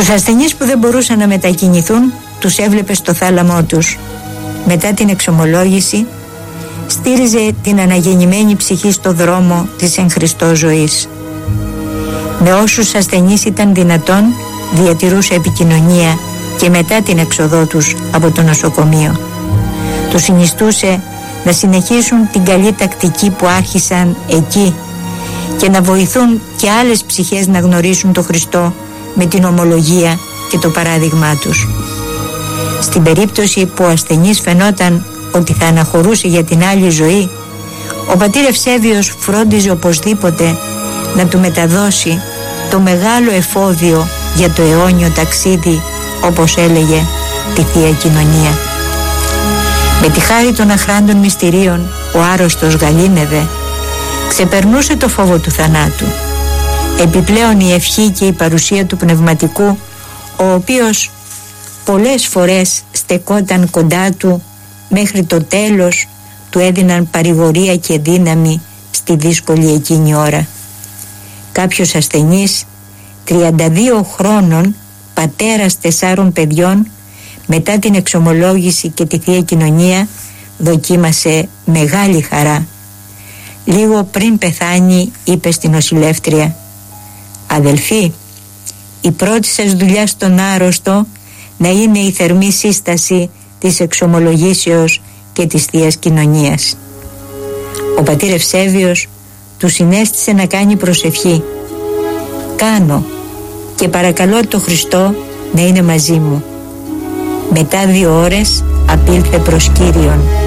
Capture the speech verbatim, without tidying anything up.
Τους ασθενείς που δεν μπορούσαν να μετακινηθούν τους έβλεπε στο θάλαμό τους. Μετά την εξομολόγηση στήριζε την αναγεννημένη ψυχή στο δρόμο της εν Χριστώ ζωής. Με όσους ασθενείς ήταν δυνατόν διατηρούσε επικοινωνία και μετά την έξοδό τους από το νοσοκομείο. Τους συνιστούσε να συνεχίσουν την καλή τακτική που άρχισαν εκεί και να βοηθούν και άλλες ψυχές να γνωρίσουν τον Χριστό με την ομολογία και το παράδειγμά τους. Στην περίπτωση που ο ασθενής φαινόταν ότι θα αναχωρούσε για την άλλη ζωή, ο πατήρ Ευσέβιος φρόντιζε οπωσδήποτε να του μεταδώσει το μεγάλο εφόδιο για το αιώνιο ταξίδι, όπως έλεγε, τη Θεία Κοινωνία. Με τη χάρη των αχράντων μυστηρίων ο άρρωστος γαλήνευε, ξεπερνούσε το φόβο του θανάτου. Επιπλέον η ευχή και η παρουσία του πνευματικού, ο οποίος πολλές φορές στεκόταν κοντά του μέχρι το τέλος, του έδιναν παρηγορία και δύναμη στη δύσκολη εκείνη ώρα. Κάποιος ασθενής, τριάντα δύο χρόνων, πατέρας τεσσάρων παιδιών, μετά την εξομολόγηση και τη Θεία Κοινωνία δοκίμασε μεγάλη χαρά. Λίγο πριν πεθάνει είπε στην νοσηλεύτρια: «Αδελφοί, η πρώτη σας δουλειά στον άρρωστο να είναι η θερμή σύσταση της εξομολογήσεως και της Θείας Κοινωνίας». Ο πατήρ Ευσέβιος του συνέστησε να κάνει προσευχή: «Κάνω και παρακαλώ το Χριστό να είναι μαζί μου». Μετά δύο ώρες απήλθε προς Κύριον.